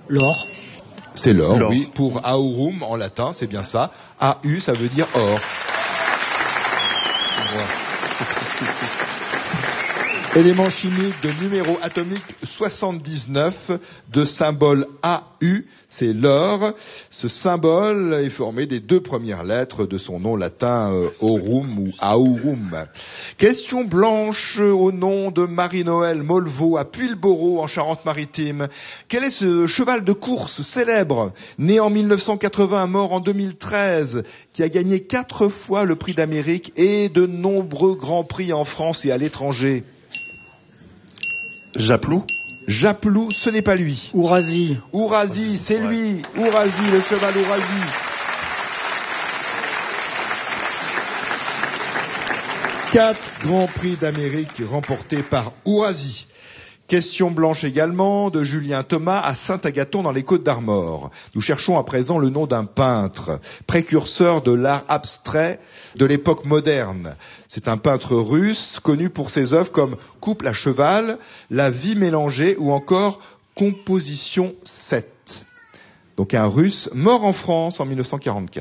L'or. C'est l'or, oui. Pour aurum en latin, c'est bien ça. AU, ça veut dire or. Élément chimique de numéro atomique 79 de symbole AU, c'est l'or. Ce symbole est formé des deux premières lettres de son nom latin aurum ou aurum. Question blanche au nom de Marie-Noël Molvaux à Puyllboro en Charente-Maritime. Quel est ce cheval de course célèbre, né en 1980, mort en 2013, qui a gagné 4 fois le prix d'Amérique et de nombreux grands prix en France et à l'étranger? Japlou? Japlou, ce n'est pas lui. Ourasi. Ourasi, c'est lui. Ourasi, le cheval Ourasi. 4 grands prix d'Amérique remportés par Ourasi. Question blanche également de Julien Thomas à Saint-Agathon dans les Côtes-d'Armor. Nous cherchons à présent le nom d'un peintre, précurseur de l'art abstrait de l'époque moderne. C'est un peintre russe connu pour ses œuvres comme Couple à cheval, La vie mélangée ou encore Composition 7. Donc un russe mort en France en 1944.